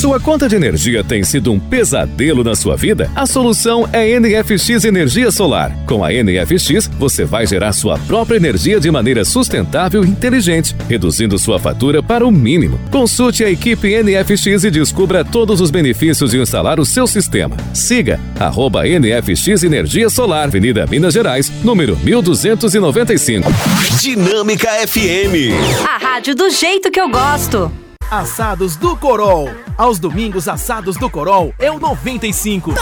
Sua conta de energia tem sido um pesadelo na sua vida? A solução é NFX Energia Solar. Com a NFX, você vai gerar sua própria energia de maneira sustentável e inteligente, reduzindo sua fatura para o mínimo. Consulte a equipe NFX e descubra todos os benefícios de instalar o seu sistema. Siga @NFX Energia Solar, Avenida Minas Gerais, número 1295. Dinâmica FM. A rádio do jeito que eu gosto. Assados do Corol. Aos domingos, Assados do Corol é o 95.